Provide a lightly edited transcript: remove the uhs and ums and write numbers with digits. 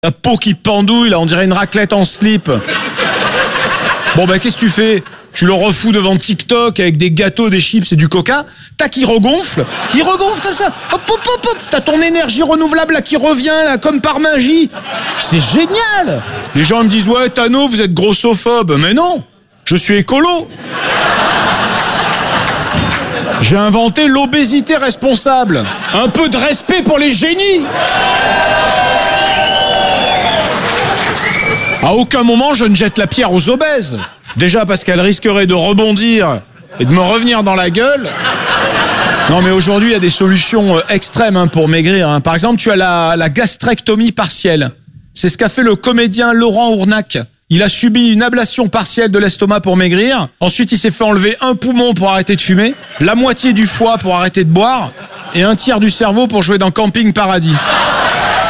La peau qui pendouille, là, on dirait une raclette en slip. Bon, bah, qu'est-ce que tu fais? Tu le refous devant TikTok avec des gâteaux, des chips et du coca. Tac, il regonfle. Il regonfle comme ça. Hop, hop, hop, hop. T'as ton énergie renouvelable, là, qui revient, là, comme par magie. C'est génial. Les gens me disent, ouais, Tano, vous êtes grossophobe. Mais non, je suis écolo. J'ai inventé l'obésité responsable. Un peu de respect pour les génies. À aucun moment, je ne jette la pierre aux obèses. Déjà parce qu'elles risqueraient de rebondir et de me revenir dans la gueule. Non, mais aujourd'hui, il y a des solutions extrêmes pour maigrir. Par exemple, tu as la gastrectomie partielle. C'est ce qu'a fait le comédien Laurent Ournac. Il a subi une ablation partielle de l'estomac pour maigrir. Ensuite, il s'est fait enlever un poumon pour arrêter de fumer, la moitié du foie pour arrêter de boire et un tiers du cerveau pour jouer dans Camping Paradis.